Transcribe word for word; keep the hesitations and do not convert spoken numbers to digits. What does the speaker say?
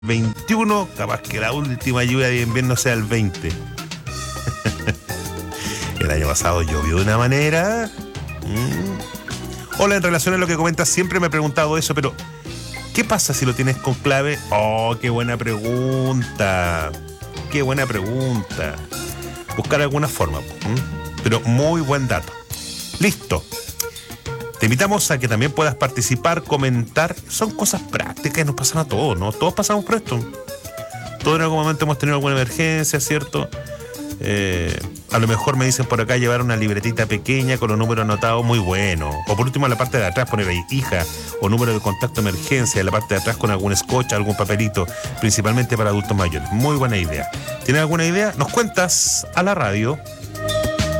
veintiuno, capaz que la última lluvia de invierno sea el veinte. El año pasado llovió de una manera. Mm. Hola, en relación a lo que comentas, siempre me he preguntado eso, pero ¿qué pasa si lo tienes con clave? Oh, qué buena pregunta. Qué buena pregunta. Buscar alguna forma. ¿Mm? Pero muy buen dato. Listo. Te invitamos a que también puedas participar, comentar. Son cosas prácticas y nos pasan a todos, ¿no? Todos pasamos por esto. Todos en algún momento hemos tenido alguna emergencia, ¿cierto? Eh, a lo mejor me dicen por acá llevar una libretita pequeña con los números anotados, muy bueno. O por último, en la parte de atrás poner ahí hija o número de contacto de emergencia. En la parte de atrás con algún scotch, algún papelito, principalmente para adultos mayores. Muy buena idea. ¿Tienes alguna idea? Nos cuentas a la radio